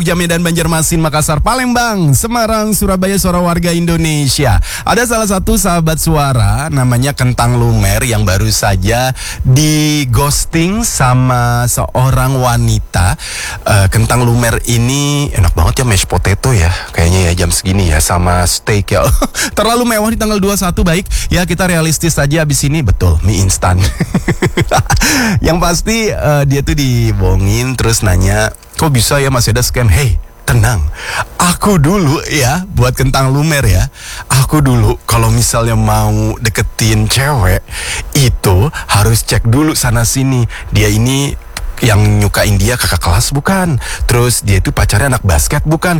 Medan, Banjarmasin, Makassar, Palembang, Semarang, Surabaya, suara warga Indonesia. Ada salah satu sahabat suara namanya Kentang Lumer yang baru saja di ghosting sama seorang wanita. Kentang Lumer ini enak banget ya, mashed potato ya, kayaknya ya jam segini ya, sama steak ya. Terlalu mewah di tanggal 21. Baik ya, kita realistis aja abis ini. Betul, mie instan. Yang pasti dia tuh dibohongin, terus nanya, kok bisa ya masih ada scam? Hey, tenang, aku dulu ya, buat Kentang Lumer ya, aku dulu kalau misalnya mau deketin cewek itu harus cek dulu sana sini, dia ini yang nyukain dia kakak kelas bukan, terus dia itu pacarnya anak basket bukan,